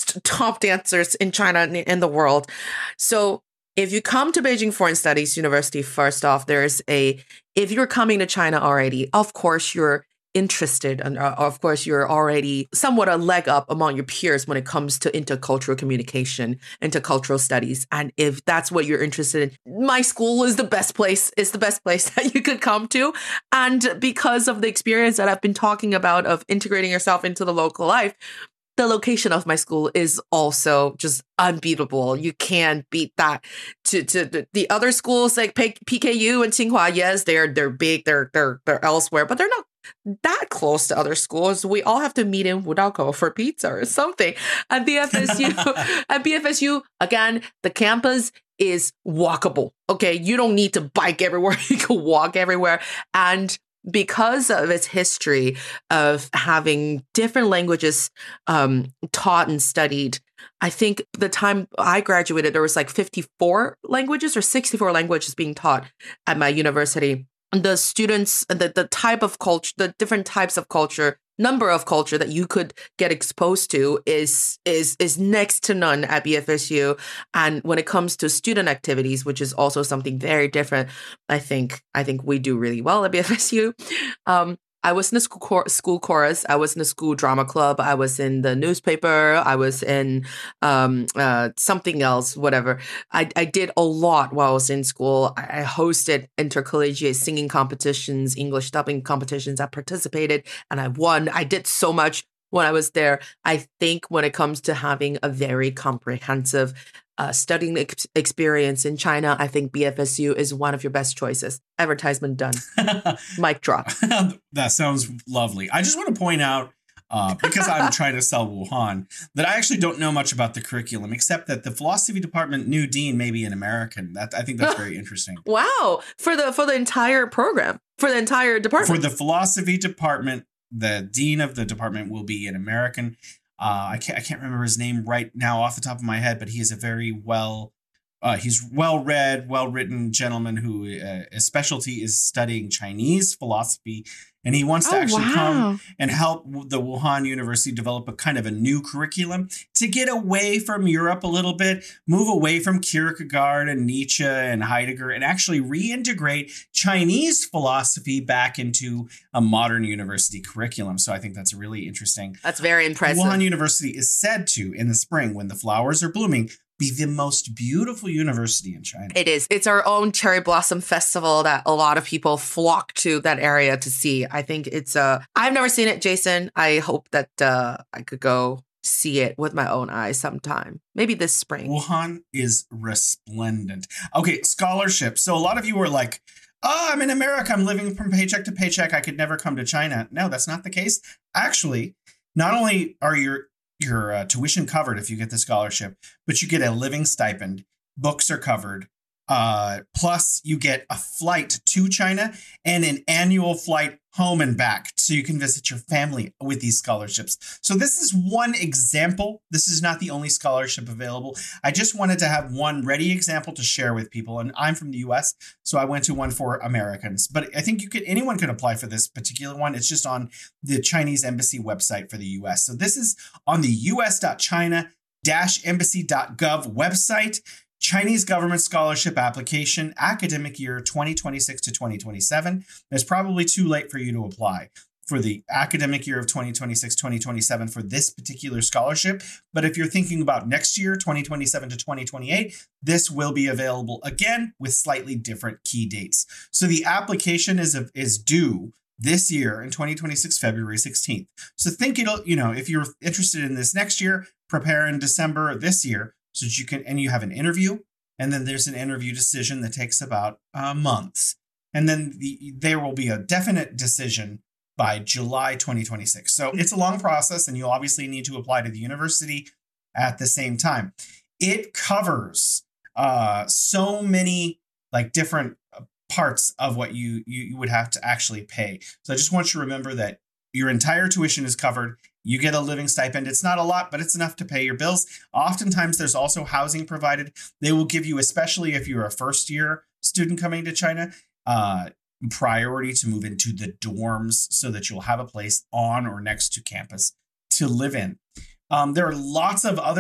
most top dancers in China and in the world. So if you come to Beijing Foreign Studies University, first off, if you're coming to China already, of course, you're interested and of course you're already somewhat a leg up among your peers when it comes to intercultural communication, intercultural studies. And if that's what you're interested in, my school is the best place. It's the best place that you could come to. And because of the experience that I've been talking about of integrating yourself into the local life, the location of my school is also just unbeatable. You can't beat that. To the other schools like PKU and Tsinghua, yes, they're big, they're elsewhere, but they're not that close to other schools. We all have to meet in Wudao for pizza or something. At BFSU, again, the campus is walkable. Okay, you don't need to bike everywhere. You can walk everywhere. And because of its history of having different languages taught and studied, I think the time I graduated, there was like 54 languages or 64 languages being taught at my university. The students, the type of culture, the different types of culture, number of culture that you could get exposed to is next to none at BFSU. And when it comes to student activities, which is also something very different, I think we do really well at BFSU. I was in the school chorus. I was in the school drama club. I was in the newspaper. I was in something else, whatever. I did a lot while I was in school. I hosted intercollegiate singing competitions, English dubbing competitions. I participated and I won. I did so much when I was there. I think when it comes to having a very comprehensive studying experience in China, I think BFSU is one of your best choices. Advertisement done. Mic drop. That sounds lovely. I just want to point out, because I'm trying to sell Wuhan, that I actually don't know much about the curriculum, except that the philosophy department new dean may be an American. I think that's very interesting. Wow. For the entire program, for the entire department. For the philosophy department, the dean of the department will be an American. I can't remember his name right now off the top of my head, but he is a very he's well-read, well-written gentleman who his specialty is studying Chinese philosophy. And he wants to actually come and help the Wuhan University develop a kind of a new curriculum to get away from Europe a little bit, move away from Kierkegaard and Nietzsche and Heidegger, and actually reintegrate Chinese philosophy back into a modern university curriculum. So I think that's really interesting. That's very impressive. Wuhan University is said to, in the spring, when the flowers are blooming, be the most beautiful university in China. It is. It's our own cherry blossom festival that a lot of people flock to that area to see. I think it's I've never seen it, Jason. I hope that I could go see it with my own eyes sometime. Maybe this spring. Wuhan is resplendent. Okay, scholarship. So a lot of you were like, oh, I'm in America. I'm living from paycheck to paycheck. I could never come to China. No, that's not the case. Actually, not only are your tuition covered if you get the scholarship, but you get a living stipend. Books are covered. Plus, you get a flight to China and an annual flight home and back, so you can visit your family with these scholarships. So this is one example. This is not the only scholarship available. I just wanted to have one ready example to share with people. And I'm from the US, so I went to one for Americans. But I think anyone could apply for this particular one. It's just on the Chinese embassy website for the US. So this is on the us.china-embassy.gov website. Chinese government scholarship application, academic year 2026 to 2027. It's probably too late for you to apply for the academic year of 2026-2027 for this particular scholarship. But if you're thinking about next year, 2027 to 2028, this will be available again with slightly different key dates. So the application is due this year in 2026, February 16th. So think if you're interested in this next year, prepare in December this year, so that you can, and you have an interview, and then there's an interview decision that takes about months. And then there will be a definite decision by July 2026. So it's a long process, and you obviously need to apply to the university at the same time. It covers so many different parts of what you would have to actually pay. So I just want you to remember that your entire tuition is covered. You get a living stipend. It's not a lot, but it's enough to pay your bills. Oftentimes, there's also housing provided. They will give you, especially if you're a first-year student coming to China, priority to move into the dorms so that you'll have a place on or next to campus to live in. There are lots of other